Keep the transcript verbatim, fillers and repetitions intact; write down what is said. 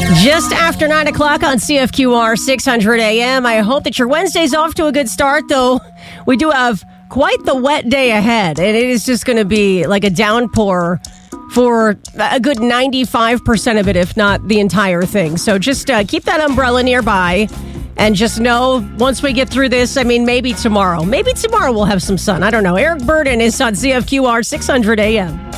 Just after nine o'clock on C F Q R six hundred A M. I hope that your Wednesday's off to a good start, though we do have quite the wet day ahead, and it is just going to be like a downpour for a good ninety-five percent of it, if not the entire thing. So just uh, keep that umbrella nearby, and just know once we get through this, I mean, maybe tomorrow. Maybe tomorrow we'll have some sun. I don't know. Eric Burden is on C F Q R six hundred A M.